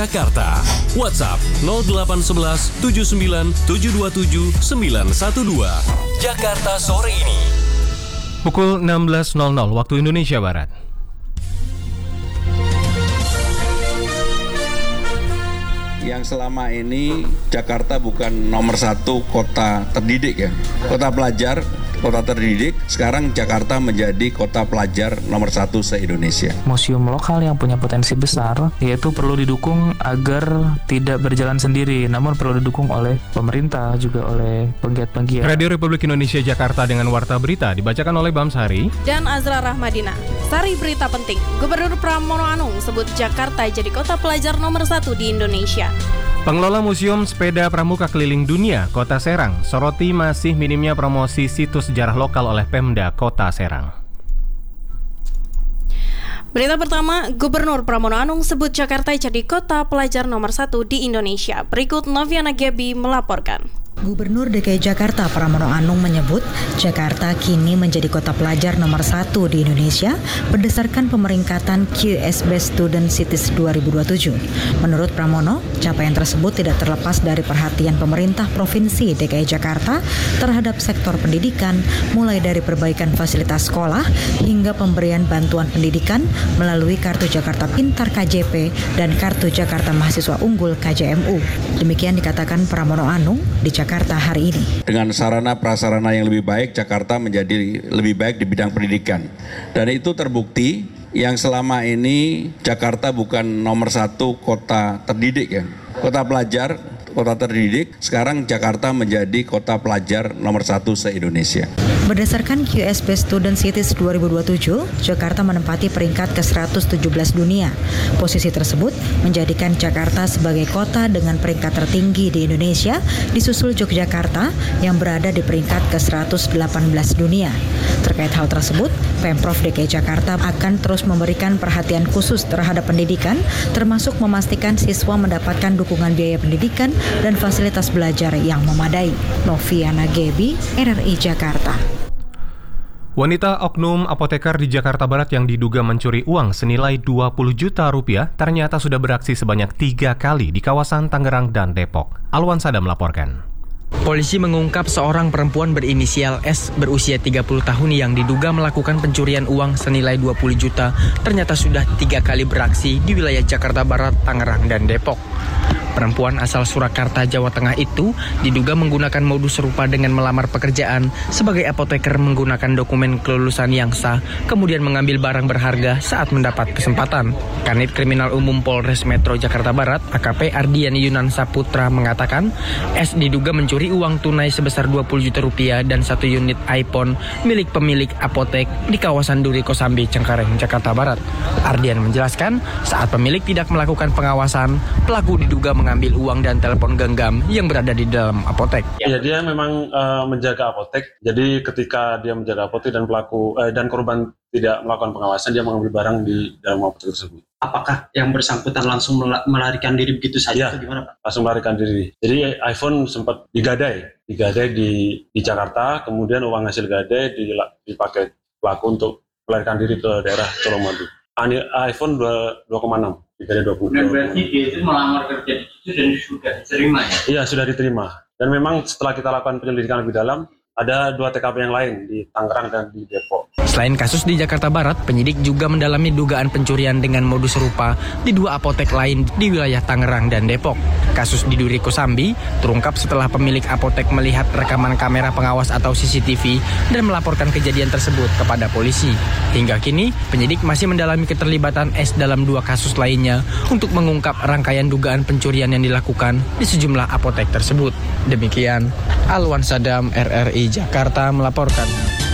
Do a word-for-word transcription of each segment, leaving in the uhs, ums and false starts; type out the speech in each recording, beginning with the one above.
Jakarta. WhatsApp nol delapan satu satu tujuh sembilan tujuh dua tujuh sembilan satu dua. Jakarta sore ini. Pukul enam belas nol nol waktu Indonesia Barat. Yang selama ini Jakarta bukan nomor satu kota terdidik ya, kota pelajar, kota terdidik. Sekarang Jakarta menjadi kota pelajar nomor satu se-Indonesia. Museum lokal yang punya potensi besar, yaitu perlu didukung agar tidak berjalan sendiri, namun perlu didukung oleh pemerintah, juga oleh penggiat-penggiat. Radio Republik Indonesia Jakarta dengan Warta Berita dibacakan oleh Bamsari dan Azra Rahmadina. Sari berita penting, Gubernur Pramono Anung sebut Jakarta jadi kota pelajar nomor satu di Indonesia. Pengelola Museum Sepeda Pramuka Keliling Dunia Kota Serang soroti masih minimnya promosi situs sejarah lokal oleh Pemda Kota Serang. Berita pertama, Gubernur Pramono Anung sebut Jakarta jadi kota pelajar nomor satu di Indonesia. Berikut Noviana Gebi melaporkan. Gubernur D K I Jakarta Pramono Anung menyebut Jakarta kini menjadi kota pelajar nomor satu di Indonesia berdasarkan pemeringkatan Q S Best Student Cities dua ribu dua puluh tujuh. Menurut Pramono, capaian tersebut tidak terlepas dari perhatian pemerintah Provinsi D K I Jakarta terhadap sektor pendidikan, mulai dari perbaikan fasilitas sekolah hingga pemberian bantuan pendidikan melalui Kartu Jakarta Pintar K J P dan Kartu Jakarta Mahasiswa Unggul K J M U. Demikian dikatakan Pramono Anung di Jakarta hari ini. Dengan sarana prasarana yang lebih baik, Jakarta menjadi lebih baik di bidang pendidikan. Dan itu terbukti yang selama ini Jakarta bukan nomor satu kota terdidik ya, kota pelajar, kota terdidik. Sekarang Jakarta menjadi kota pelajar nomor satu se-Indonesia. Berdasarkan Q S Best Student Cities dua ribu dua puluh tujuh, Jakarta menempati peringkat ke seratus tujuh belas dunia. Posisi tersebut menjadikan Jakarta sebagai kota dengan peringkat tertinggi di Indonesia, disusul Yogyakarta yang berada di peringkat ke seratus delapan belas dunia. Terkait hal tersebut, Pemprov D K I Jakarta akan terus memberikan perhatian khusus terhadap pendidikan, termasuk memastikan siswa mendapatkan dukungan biaya pendidikan dan fasilitas belajar yang memadai. Noviana Gebi, R R I Jakarta. Wanita oknum apoteker di Jakarta Barat yang diduga mencuri uang senilai dua puluh juta rupiah ternyata sudah beraksi sebanyak tiga kali di kawasan Tangerang dan Depok. Alwan Sada melaporkan. Polisi mengungkap seorang perempuan berinisial S berusia tiga puluh tahun yang diduga melakukan pencurian uang senilai dua puluh juta ternyata sudah tiga kali beraksi di wilayah Jakarta Barat, Tangerang, dan Depok. Perempuan asal Surakarta, Jawa Tengah itu diduga menggunakan modus serupa dengan melamar pekerjaan sebagai apoteker menggunakan dokumen kelulusan yang sah, kemudian mengambil barang berharga saat mendapat kesempatan. Kanit Kriminal Umum Polres Metro Jakarta Barat, A K P Ardian Yunan Saputra mengatakan, S diduga mencuri uang tunai sebesar dua puluh juta rupiah dan satu unit iPhone milik pemilik apotek di kawasan Duri Kosambi, Cengkareng, Jakarta Barat. Ardian menjelaskan, saat pemilik tidak melakukan pengawasan, pelaku diduga mengambil uang dan telepon genggam yang berada di dalam apotek. Ya, dia memang uh, menjaga apotek. Jadi ketika dia menjaga apotek dan pelaku uh, dan korban tidak melakukan pengawasan, dia mengambil barang di dalam apotek tersebut. Apakah yang bersangkutan langsung melarikan diri begitu saja? Ya, atau gimana, Pak? Langsung melarikan diri. Jadi iPhone sempat digadai, digadai di di Jakarta, kemudian uang hasil gadai dipakai pelaku untuk melarikan diri ke daerah Colomadu. iPhone dua koma enam. Dan berarti dia itu melamar kerja di situ dan sudah diterima ya? Iya, sudah diterima. Dan memang setelah kita lakukan penyelidikan lebih dalam, ada dua T K P yang lain di Tangerang dan di Depok. Selain kasus di Jakarta Barat, penyidik juga mendalami dugaan pencurian dengan modus serupa di dua apotek lain di wilayah Tangerang dan Depok. Kasus di Duri Kosambi terungkap setelah pemilik apotek melihat rekaman kamera pengawas atau C C T V dan melaporkan kejadian tersebut kepada polisi. Hingga kini, penyidik masih mendalami keterlibatan S dalam dua kasus lainnya untuk mengungkap rangkaian dugaan pencurian yang dilakukan di sejumlah apotek tersebut. Demikian, Alwan Sadam, R R I Jakarta melaporkan.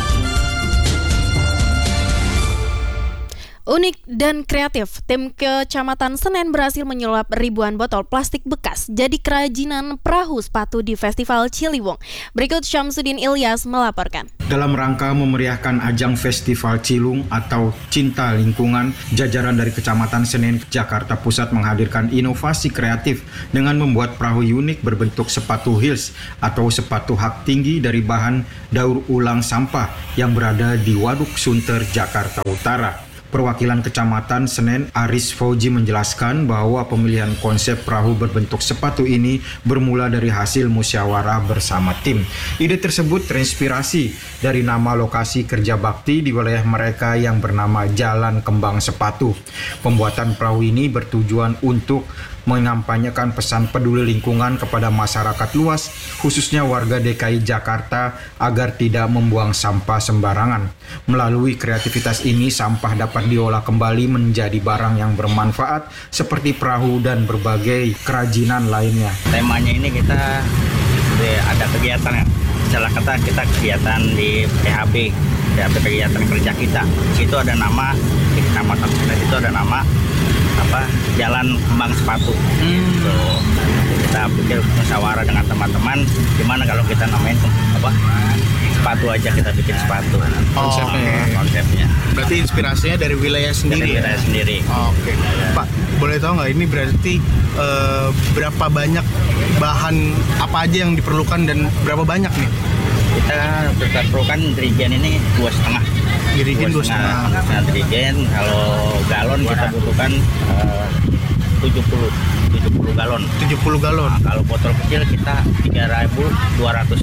Unik dan kreatif, tim Kecamatan Senen berhasil menyulap ribuan botol plastik bekas jadi kerajinan perahu sepatu di Festival Ciliwung. Berikut Syamsuddin Ilyas melaporkan. Dalam rangka memeriahkan ajang Festival Ciliwung atau Cinta Lingkungan, jajaran dari Kecamatan Senen, Jakarta Pusat menghadirkan inovasi kreatif dengan membuat perahu unik berbentuk sepatu heels atau sepatu hak tinggi dari bahan daur ulang sampah yang berada di Waduk Sunter, Jakarta Utara. Perwakilan Kecamatan Senen Aris Fauji menjelaskan bahwa pemilihan konsep perahu berbentuk sepatu ini bermula dari hasil musyawarah bersama tim. Ide tersebut terinspirasi dari nama lokasi kerja bakti di wilayah mereka yang bernama Jalan Kembang Sepatu. Pembuatan perahu ini bertujuan untuk mengampanyekan pesan peduli lingkungan kepada masyarakat luas, khususnya warga D K I Jakarta, agar tidak membuang sampah sembarangan. Melalui kreativitas ini, sampah dapat diolah kembali menjadi barang yang bermanfaat seperti perahu dan berbagai kerajinan lainnya. Temanya ini kita ada kegiatan ya. Salah kata kita kegiatan di P H B, kegiatan kerja kita. Itu ada nama di kecamatan kita, itu ada nama apa Jalan Kembang Sepatu. Hmm. So, kita pikir musyawarah dengan teman-teman, gimana kalau kita namain apa sepatu aja, kita bikin sepatu. Oh, konsepnya. Konsepnya. Berarti inspirasinya dari wilayah sendiri. Dari wilayah ya? sendiri. Oh, Oke, okay. Pak, boleh tahu nggak ini berarti uh, berapa banyak bahan apa aja yang diperlukan dan berapa banyak nih? Kita kita perlukan dirigen ini dua setengah. Dirigen dua setengah. Nah, dirigen kalau galon kita butuhkan uh, tujuh puluh galon. tujuh puluh galon. Nah, kalau botol kecil kita tiga ribu dua ratus.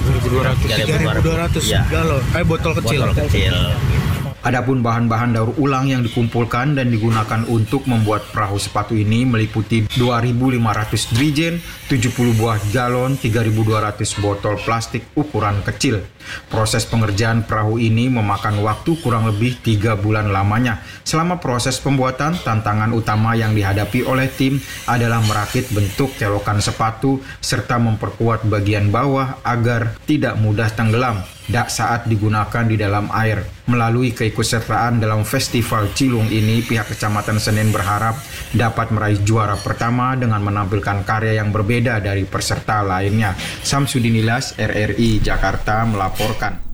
tiga ribu dua ratus ya. Galon. Eh botol kecil. Botol kecil. Adapun bahan-bahan daur ulang yang dikumpulkan dan digunakan untuk membuat perahu sepatu ini meliputi dua ribu lima ratus dirigen, tujuh puluh buah galon, tiga ribu dua ratus botol plastik ukuran kecil. Proses pengerjaan perahu ini memakan waktu kurang lebih tiga bulan lamanya. Selama proses pembuatan, tantangan utama yang dihadapi oleh tim adalah merakit bentuk kelokan sepatu serta memperkuat bagian bawah agar tidak mudah tenggelam saat digunakan di dalam air. Melalui keikutsertaan dalam Festival Cilung ini, pihak Kecamatan Senen berharap dapat meraih juara pertama dengan menampilkan karya yang berbeda dari peserta lainnya. Samsudin Ilyas, R R I Jakarta melaporkan.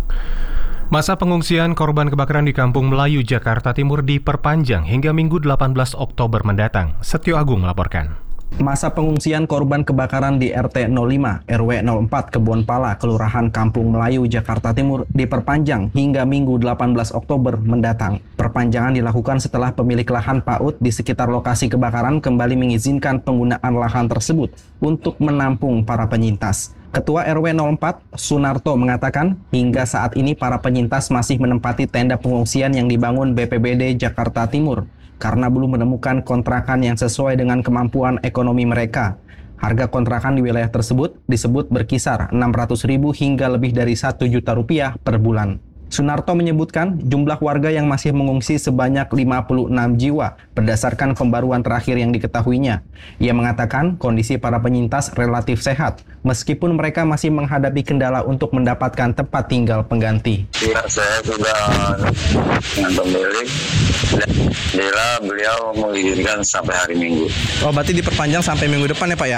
Masa pengungsian korban kebakaran di Kampung Melayu, Jakarta Timur diperpanjang hingga Minggu delapan belas Oktober mendatang. Setio Agung melaporkan. Masa pengungsian korban kebakaran di R T nol lima R W nol empat Kebonpala, Kelurahan Kampung Melayu, Jakarta Timur diperpanjang hingga Minggu delapan belas Oktober mendatang. Perpanjangan dilakukan setelah pemilik lahan PAUD di sekitar lokasi kebakaran kembali mengizinkan penggunaan lahan tersebut untuk menampung para penyintas. Ketua R W nol empat, Sunarto, mengatakan hingga saat ini para penyintas masih menempati tenda pengungsian yang dibangun B P B D Jakarta Timur karena belum menemukan kontrakan yang sesuai dengan kemampuan ekonomi mereka. Harga kontrakan di wilayah tersebut disebut berkisar enam ratus ribu hingga lebih dari satu juta rupiah per bulan. Sunarto menyebutkan jumlah warga yang masih mengungsi sebanyak lima puluh enam jiwa berdasarkan pembaruan terakhir yang diketahuinya. Ia mengatakan kondisi para penyintas relatif sehat, meskipun mereka masih menghadapi kendala untuk mendapatkan tempat tinggal pengganti. Ya, saya sudah dengan pemilik, bila beliau mengizinkan sampai hari Minggu. Oh, berarti diperpanjang sampai minggu depan ya Pak ya?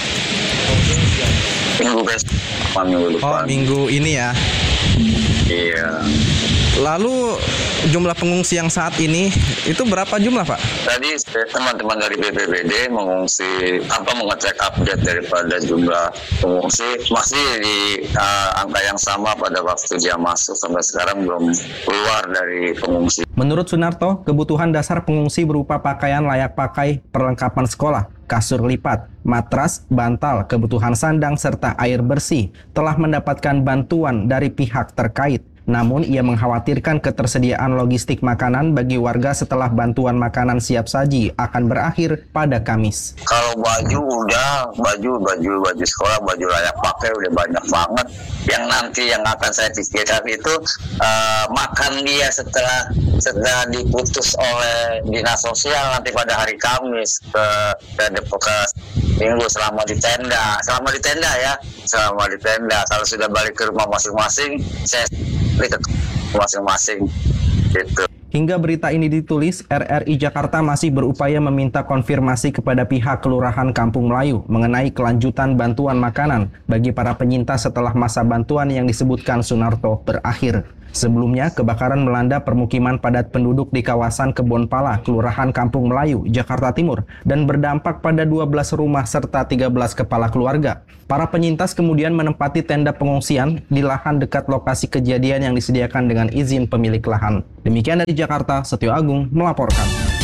Minggu besok, minggu depan. Oh, minggu ini ya? Iya. Lalu jumlah pengungsi yang saat ini itu berapa jumlah Pak? Tadi teman-teman dari B P B D mengungsi apa mengecek update daripada jumlah pengungsi masih di uh, angka yang sama pada waktu dia masuk, sampai sekarang belum keluar dari pengungsi. Menurut Sunarto, kebutuhan dasar pengungsi berupa pakaian layak pakai, perlengkapan sekolah, kasur lipat, matras, bantal, kebutuhan sandang, serta air bersih telah mendapatkan bantuan dari pihak terkait. Namun, ia mengkhawatirkan ketersediaan logistik makanan bagi warga setelah bantuan makanan siap saji akan berakhir pada Kamis. Kalau baju udah, baju, baju, baju sekolah, baju layak pakai udah banyak banget. Yang nanti yang akan saya pikirkan itu uh, makan dia setelah setelah diputus oleh dinas sosial nanti pada hari Kamis ke ke Depok ke Minggu selama di tenda, selama di tenda ya, selama di tenda. Kalau sudah balik ke rumah masing-masing, saya balik ke masing-masing gitu. Hingga berita ini ditulis, R R I Jakarta masih berupaya meminta konfirmasi kepada pihak Kelurahan Kampung Melayu mengenai kelanjutan bantuan makanan bagi para penyintas setelah masa bantuan yang disebutkan Sunarto berakhir. Sebelumnya, kebakaran melanda permukiman padat penduduk di kawasan Kebonpala, Kelurahan Kampung Melayu, Jakarta Timur, dan berdampak pada dua belas rumah serta tiga belas kepala keluarga. Para penyintas kemudian menempati tenda pengungsian di lahan dekat lokasi kejadian yang disediakan dengan izin pemilik lahan. Demikian dari Jakarta, Setio Agung melaporkan.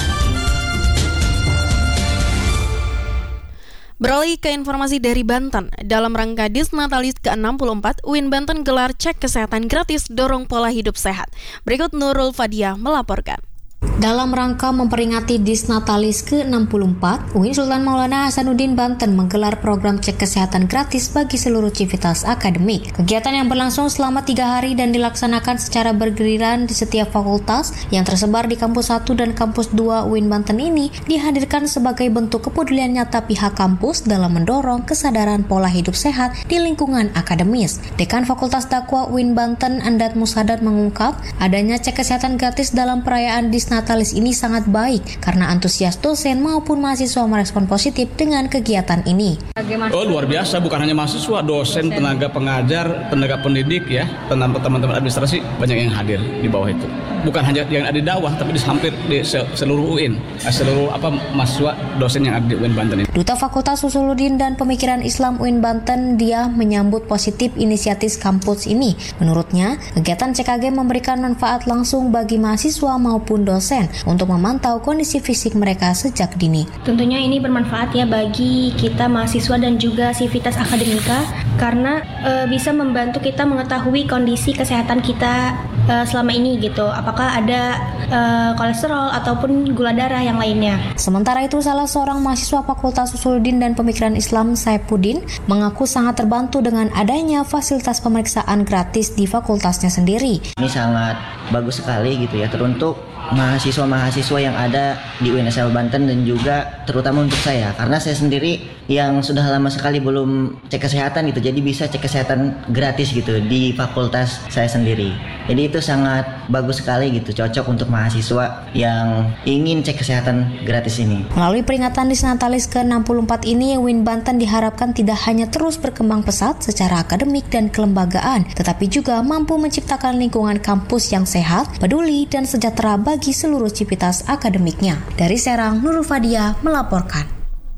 Beralih ke informasi dari Banten, dalam rangka Disnatalis ke enam puluh empat, U I N Banten gelar cek kesehatan gratis dorong pola hidup sehat. Berikut Nurul Fadiah melaporkan. Dalam rangka memperingati Disnatalis ke enam puluh empat, U I N Sultan Maulana Hasanuddin Banten menggelar program cek kesehatan gratis bagi seluruh civitas akademik. Kegiatan yang berlangsung selama tiga hari dan dilaksanakan secara bergiliran di setiap fakultas yang tersebar di kampus satu dan kampus dua U I N Banten ini dihadirkan sebagai bentuk kepedulian nyata pihak kampus dalam mendorong kesadaran pola hidup sehat di lingkungan akademis. Dekan Fakultas Dakwah U I N Banten, Andat Musadat, mengungkap adanya cek kesehatan gratis dalam perayaan Disnatalis Natalis ini sangat baik karena antusias dosen maupun mahasiswa merespon positif dengan kegiatan ini. Oh, luar biasa, bukan hanya mahasiswa, dosen, tenaga pengajar, tenaga pendidik ya, teman-teman administrasi banyak yang hadir di bawah itu. Bukan hanya yang ada di Dawah, tapi di hampir di seluruh U I N, seluruh apa mahasiswa dosen yang ada di U I N Banten ini. Duta Fakultas Usuluddin dan Pemikiran Islam U I N Banten, dia menyambut positif inisiatif kampus ini. Menurutnya, kegiatan C K G memberikan manfaat langsung bagi mahasiswa maupun dosen untuk memantau kondisi fisik mereka sejak dini. Tentunya ini bermanfaat ya bagi kita mahasiswa dan juga sivitas akademika karena e, bisa membantu kita mengetahui kondisi kesehatan kita e, selama ini gitu. Apakah ada e, kolesterol ataupun gula darah yang lainnya. Sementara itu, salah seorang mahasiswa Fakultas Usuluddin dan Pemikiran Islam, Saipuddin, mengaku sangat terbantu dengan adanya fasilitas pemeriksaan gratis di fakultasnya sendiri. Ini sangat bagus sekali gitu ya, teruntuk mahasiswa-mahasiswa yang ada di U I N S L Banten dan juga terutama untuk saya karena saya sendiri yang sudah lama sekali belum cek kesehatan gitu, jadi bisa cek kesehatan gratis gitu di fakultas saya sendiri. Jadi itu sangat bagus sekali gitu, cocok untuk mahasiswa yang ingin cek kesehatan gratis ini. Melalui peringatan Disnatalis ke enam puluh empat ini, U I N Banten diharapkan tidak hanya terus berkembang pesat secara akademik dan kelembagaan, tetapi juga mampu menciptakan lingkungan kampus yang sehat, peduli, dan sejahtera bagi seluruh civitas akademiknya. Dari Serang, Nurul Fadiah melaporkan.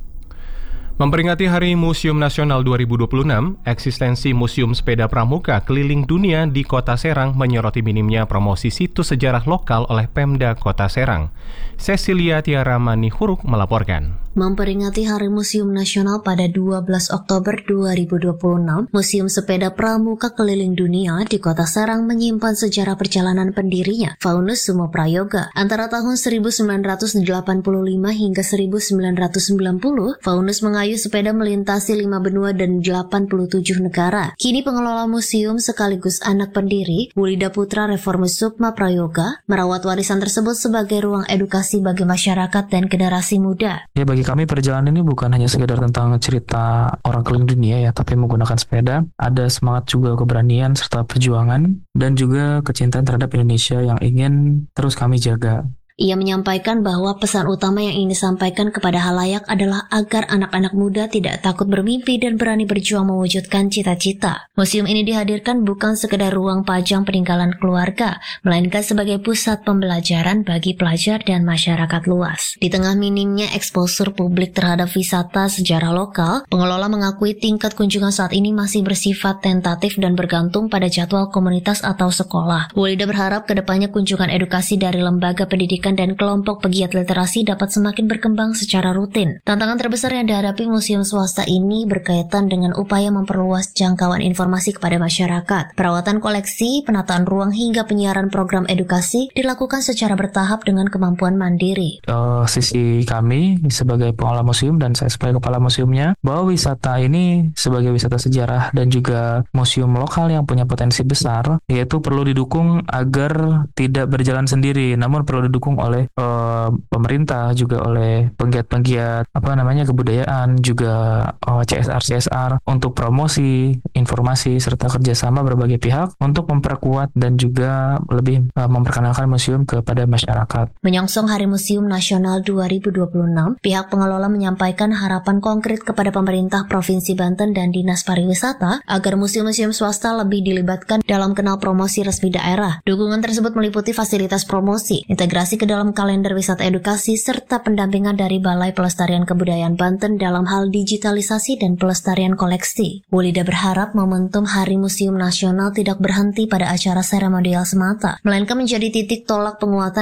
Memperingati Hari Museum Nasional dua ribu dua puluh enam, eksistensi Museum Sepeda Pramuka keliling dunia di Kota Serang menyoroti minimnya promosi situs sejarah lokal oleh Pemda Kota Serang. Cecilia Tiara Manihuruk melaporkan. Memperingati Hari Museum Nasional pada dua belas Oktober dua ribu dua puluh enam, Museum Sepeda Pramuka keliling dunia di Kota Serang menyimpan sejarah perjalanan pendirinya, Faunus Sumo Prayoga. Antara tahun seribu sembilan ratus delapan puluh lima hingga seribu sembilan ratus sembilan puluh, Faunus mengayu sepeda melintasi lima benua dan delapan puluh tujuh negara. Kini pengelola museum sekaligus anak pendiri, Wulida Putra Reformis Sukma Prayoga, merawat warisan tersebut sebagai ruang edukasi bagi masyarakat dan generasi muda. Ya, bagi kami perjalanan ini bukan hanya sekedar tentang cerita orang keliling dunia ya, tapi menggunakan sepeda. Ada semangat juga keberanian serta perjuangan dan juga kecintaan terhadap Indonesia yang ingin terus kami jaga. Ia menyampaikan bahwa pesan utama yang ingin disampaikan kepada halayak adalah agar anak-anak muda tidak takut bermimpi dan berani berjuang mewujudkan cita-cita. Museum ini dihadirkan bukan sekedar ruang pajang peninggalan keluarga, melainkan sebagai pusat pembelajaran bagi pelajar dan masyarakat luas. Di tengah minimnya eksposur publik terhadap wisata sejarah lokal, pengelola mengakui tingkat kunjungan saat ini masih bersifat tentatif dan bergantung pada jadwal komunitas atau sekolah. Wulida berharap kedepannya kunjungan edukasi dari lembaga pendidikan dan kelompok pegiat literasi dapat semakin berkembang secara rutin. Tantangan terbesar yang dihadapi museum swasta ini berkaitan dengan upaya memperluas jangkauan informasi kepada masyarakat. Perawatan koleksi, penataan ruang hingga penyiaran program edukasi dilakukan secara bertahap dengan kemampuan mandiri. Uh, sisi kami sebagai pengelola museum dan saya sebagai kepala museumnya, bahwa wisata ini sebagai wisata sejarah dan juga museum lokal yang punya potensi besar, yaitu perlu didukung agar tidak berjalan sendiri, namun perlu didukung didukung oleh uh, pemerintah, juga oleh penggiat-penggiat apa namanya kebudayaan, juga uh, C S R C S R untuk promosi, informasi serta kerjasama berbagai pihak untuk memperkuat dan juga lebih uh, memperkenalkan museum kepada masyarakat. Menyongsong Hari Museum Nasional dua ribu dua puluh enam, pihak pengelola menyampaikan harapan konkret kepada pemerintah Provinsi Banten dan Dinas Pariwisata agar museum-museum swasta lebih dilibatkan dalam kenal promosi resmi daerah. Dukungan tersebut meliputi fasilitas promosi, integrasi ke dalam kalender wisata edukasi, serta pendampingan dari Balai Pelestarian Kebudayaan Banten dalam hal digitalisasi dan pelestarian koleksi. Wulida berharap momentum Hari Museum Nasional tidak berhenti pada acara seremonial semata, melainkan menjadi titik tolak penguatan